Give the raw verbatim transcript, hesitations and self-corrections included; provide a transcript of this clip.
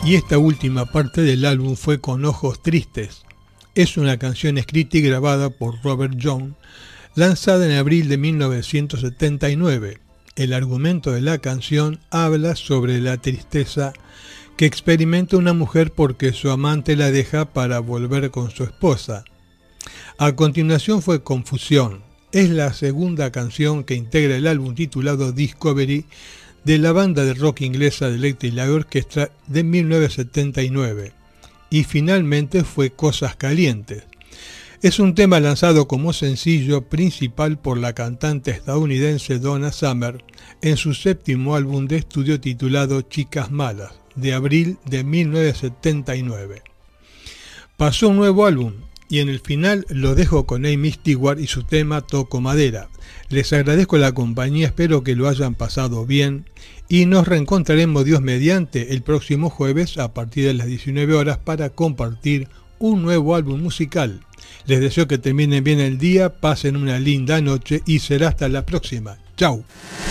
Y esta última parte del álbum fue Con Ojos Tristes. Es una canción escrita y grabada por Robert Young, lanzada en abril de mil novecientos setenta y nueve. El argumento de la canción habla sobre la tristeza que experimenta una mujer porque su amante la deja para volver con su esposa. A continuación fue Confusión. Es la segunda canción que integra el álbum titulado Discovery de la banda de rock inglesa de Electric Light Orchestra de mil novecientos setenta y nueve. Y finalmente fue Cosas Calientes. Es un tema lanzado como sencillo principal por la cantante estadounidense Donna Summer en su séptimo álbum de estudio titulado Chicas Malas, de abril de mil novecientos setenta y nueve. Pasó un nuevo álbum y en el final lo dejo con Amy Stewart y su tema Toco Madera. Les agradezco la compañía, espero que lo hayan pasado bien y nos reencontraremos Dios mediante el próximo jueves a partir de las diecinueve horas para compartir un nuevo álbum musical. Les deseo que terminen bien el día, pasen una linda noche y será hasta la próxima. Chau.